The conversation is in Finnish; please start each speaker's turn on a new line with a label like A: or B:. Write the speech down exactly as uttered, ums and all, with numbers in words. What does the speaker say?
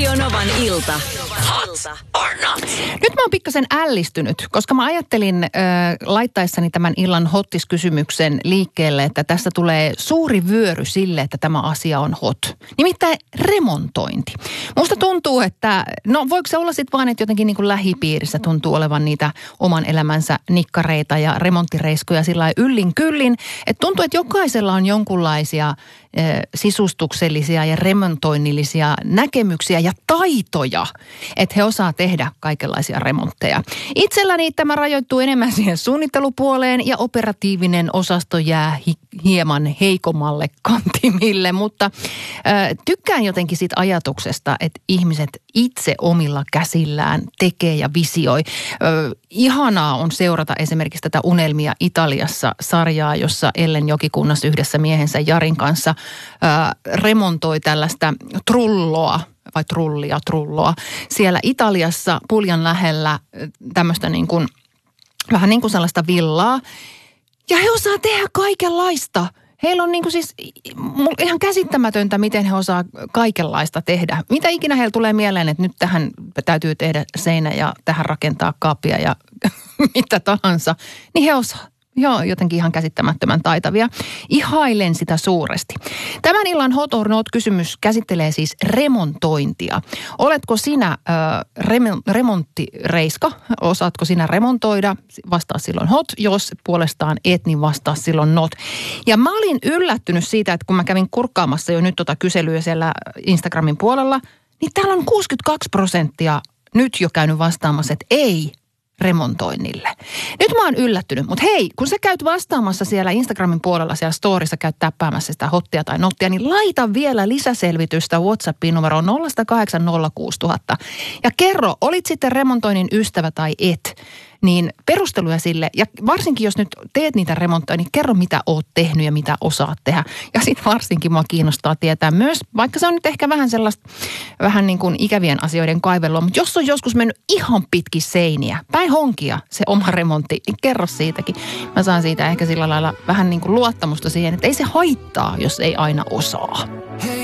A: Radio Novan ilta. Hot or not?
B: Nyt mä oon pikkasen ällistynyt, koska mä ajattelin äh, laittaessani tämän illan hottis-kysymyksen liikkeelle, että tässä tulee suuri vyöry sille, että tämä asia on hot. Nimittäin remontointi. Musta tuntuu, että no voiko se olla sitten vaan, että jotenkin niin kuin lähipiirissä tuntuu olevan niitä oman elämänsä nikkareita ja remonttireiskoja sillä lailla yllin kyllin. Että tuntuu, että jokaisella on jonkunlaisia sisustuksellisia ja remontoinnillisia näkemyksiä ja taitoja, että he osaa tehdä kaikenlaisia remontteja. Itselläni tämä rajoittuu enemmän siihen suunnittelupuoleen ja operatiivinen osasto jää hi- hieman heikommalle kantimille, mutta äh, tykkään jotenkin siitä ajatuksesta, että ihmiset itse omilla käsillään tekee ja visioi. Äh, ihanaa on seurata esimerkiksi tätä Unelmia Italiassa -sarjaa, jossa Ellen Jokikunnas yhdessä miehensä Jarin kanssa remontoi tällaista trulloa, vai trullia, trulloa. Siellä Italiassa Puljan lähellä tämmöistä niin kuin, vähän niin kuin sellaista villaa. Ja he osaa tehdä kaikenlaista. Heillä on niin kuin siis ihan käsittämätöntä, miten he osaa kaikenlaista tehdä. Mitä ikinä heillä tulee mieleen, että nyt tähän täytyy tehdä seinä ja tähän rakentaa kaapia ja mitä tahansa, niin he osaa. Joo, jotenkin ihan käsittämättömän taitavia. Ihailen sitä suuresti. Tämän illan Hot or Not -kysymys käsittelee siis remontointia. Oletko sinä äh, rem- remonttireiska? Osaatko sinä remontoida? Vastaa silloin hot. Jos puolestaan et, niin vastaa silloin not. Ja mä olin yllättynyt siitä, että kun mä kävin kurkkaamassa jo nyt tota kyselyä siellä Instagramin puolella, niin täällä on kuusikymmentäkaksi prosenttia nyt jo käynyt vastaamassa, että ei remontoinnille. Nyt mä oon yllättynyt, mutta hei, kun sä käyt vastaamassa siellä Instagramin puolella, siellä storissa käyt täppäämässä sitä hottia tai nottia, niin laita vielä lisäselvitystä WhatsAppin numeroon nolla kahdeksan nolla kuusi nolla nolla nolla ja kerro, olit sitten remontoinnin ystävä tai et, niin perusteluja sille, ja varsinkin jos nyt teet niitä remontteja, niin kerro mitä oot tehnyt ja mitä osaat tehdä. Ja sitten varsinkin mua kiinnostaa tietää myös, vaikka se on nyt ehkä vähän sellaista, vähän niin kuin ikävien asioiden kaivelua, mutta jos on joskus mennyt ihan pitkin seiniä, päin honkia se oma remontti, niin kerro siitäkin. Mä saan siitä ehkä sillä lailla vähän niin kuin luottamusta siihen, että ei se haittaa, jos ei aina osaa.